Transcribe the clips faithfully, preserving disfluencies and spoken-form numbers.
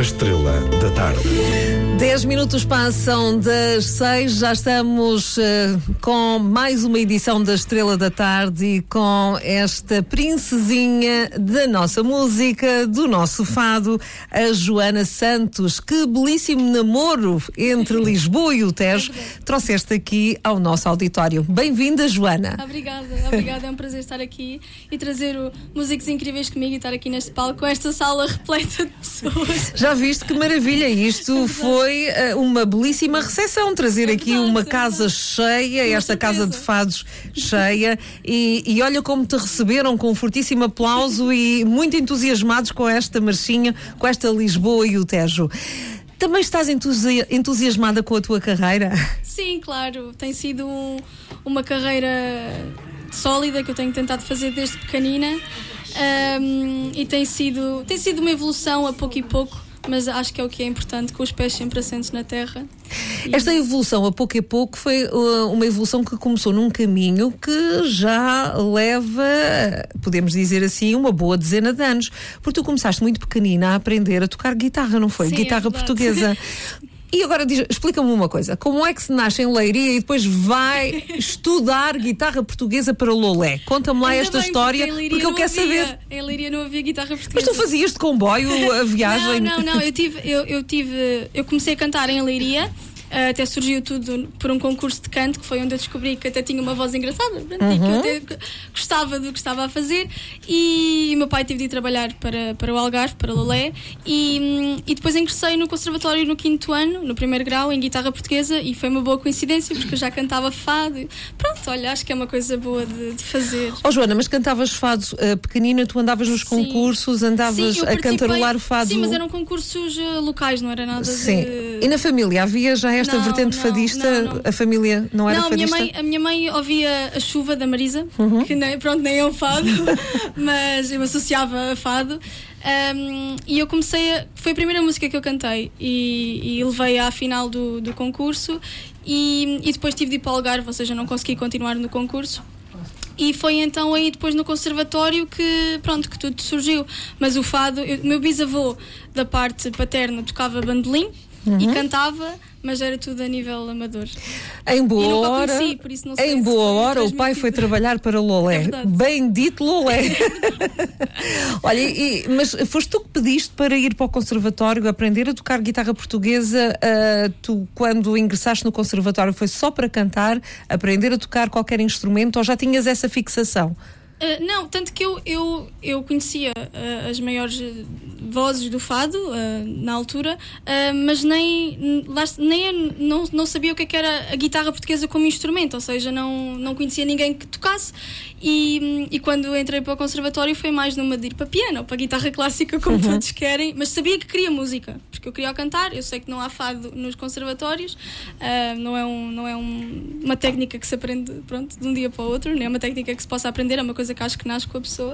Estrela da Tarde. Dez minutos passam das seis, já estamos uh, com mais uma edição da Estrela da Tarde e com esta princesinha da nossa música, do nosso fado, a Joana Santos. Que belíssimo namoro entre Lisboa e o Tejo trouxeste aqui ao nosso auditório. Bem-vinda, Joana. Obrigada, obrigada, é um prazer estar aqui e trazer o, músicos incríveis comigo e estar aqui neste palco com esta sala repleta de pessoas. Já viste que maravilha, isto foi uh, uma belíssima recepção, trazer é aqui verdade, uma casa é cheia, uma esta surpresa. Casa de fados cheia e, e olha como te receberam com um fortíssimo aplauso e muito entusiasmados com esta marchinha, com esta Lisboa e o Tejo. Também estás entusi- entusiasmada com a tua carreira? Sim, claro, tem sido um, uma carreira sólida que eu tenho tentado fazer desde pequenina. Um, e tem sido, tem sido uma evolução a pouco e pouco, mas acho que é o que é importante, com os pés sempre assentes na terra. E... Esta evolução a pouco e pouco foi uh, uma evolução que começou num caminho que já leva, podemos dizer assim, uma boa dezena de anos, porque tu começaste muito pequenina a aprender a tocar guitarra, não foi? Sim, guitarra é portuguesa. E agora diz, explica-me uma coisa, como é que se nasce em Leiria e depois vai estudar guitarra portuguesa para Lolé? Conta-me lá Ainda esta bem, história, porque, porque eu quero havia, saber. Em Leiria não havia guitarra portuguesa. Mas tu fazias de comboio a viagem? Não, não, não, eu tive, eu, eu tive, eu comecei a cantar em Leiria. Uh, até surgiu tudo por um concurso de canto, que foi onde eu descobri que até tinha uma voz engraçada, uhum. E que eu até gostava do que estava a fazer. E o meu pai teve de ir trabalhar para, para o Algarve, para Lolé, e, e depois ingressei no conservatório no quinto ano, no primeiro grau, em guitarra portuguesa, e foi uma boa coincidência, porque eu já cantava fado. Pronto, olha, acho que é uma coisa boa de, de fazer. Oh Joana, mas cantavas fado uh, pequenina, tu andavas nos sim. concursos, andavas sim, a cantarolar o fado? Sim, mas eram concursos uh, locais, não era nada sim. de... E na família havia já esta não, vertente não, fadista? Não, não. A família não era não, fadista? A minha, mãe, a minha mãe ouvia A Chuva da Marisa, uhum. que nem, pronto, nem é um fado, mas eu associava a fado. Um, e eu comecei a, foi a primeira música que eu cantei e, e levei à final do, do concurso e, e depois tive de ir para o Algarve, ou seja, não consegui continuar no concurso. E foi então aí depois no conservatório que, pronto, que tudo surgiu. Mas o fado, o meu bisavô da parte paterna tocava bandolim, uhum. e cantava, mas era tudo a nível amador. Em boa e nunca hora, conheci, por isso não sei em boa hora o pai foi trabalhar para Lolé. É Bendito Lolé. É Olha, e, mas foste tu que pediste para ir para o conservatório aprender a tocar guitarra portuguesa? Uh, tu, quando ingressaste no conservatório, foi só para cantar, aprender a tocar qualquer instrumento, ou já tinhas essa fixação? Uh, não, tanto que eu, eu, eu conhecia uh, as maiores vozes do fado uh, na altura, uh, mas nem, lá, nem não, não sabia o que, é que era a guitarra portuguesa como instrumento, ou seja, não, não conhecia ninguém que tocasse. E, e quando entrei para o conservatório foi mais numa de ir para piano ou para guitarra clássica, como uhum. todos querem, mas sabia que queria música, porque eu queria cantar. Eu sei que não há fado nos conservatórios, uh, não é, um, não é um, uma técnica que se aprende, pronto, de um dia para o outro, não é uma técnica que se possa aprender, é uma coisa que acho que nasce com a pessoa.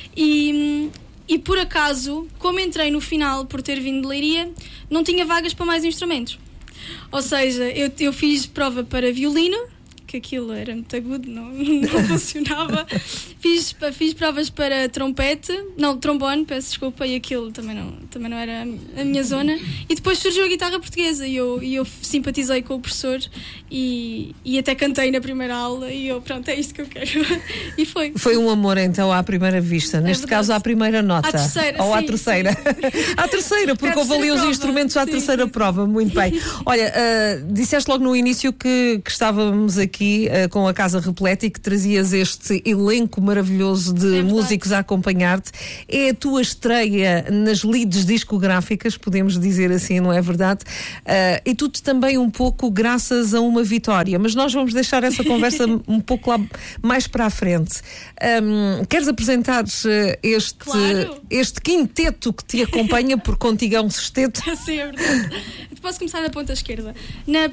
E, e por acaso, como entrei no final por ter vindo de Leiria, não tinha vagas para mais instrumentos. Ou seja, eu, eu fiz prova para violino, que aquilo era muito agudo, não, não funcionava. Fiz, fiz provas para trompete, não, trombone, peço desculpa, e aquilo também não, também não era a minha zona. E depois surgiu a guitarra portuguesa e eu, e eu simpatizei com o professor e, e até cantei na primeira aula e eu, pronto, é isto que eu quero. E foi. Foi um amor então à primeira vista, neste é caso à primeira nota. À terceira, ou à sim, terceira. Sim, sim. À terceira, porque houve ali os instrumentos à sim, terceira sim, prova, sim. Muito bem. Olha, uh, disseste logo no início que, que estávamos aqui Aqui, uh, com a casa repleta e que trazias este elenco maravilhoso de é músicos a acompanhar-te. É a tua estreia nas leads discográficas, podemos dizer assim, não é verdade? Uh, e tudo também um pouco graças a uma vitória, mas nós vamos deixar essa conversa um pouco lá mais para a frente. Um, queres apresentar este, claro. este quinteto que te acompanha, por contigo é um sexteto? Sim, é verdade. Posso começar na ponta esquerda. Na,